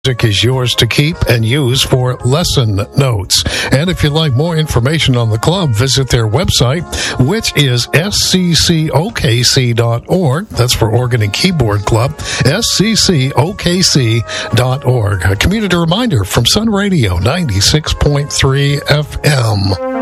Music is yours to keep and use for lesson notes. And if you'd like more information on the club, visit their website, which is sccokc.org. That's for Organ and Keyboard Club, sccokc.org. A community reminder from Sun Radio 96.3 FM.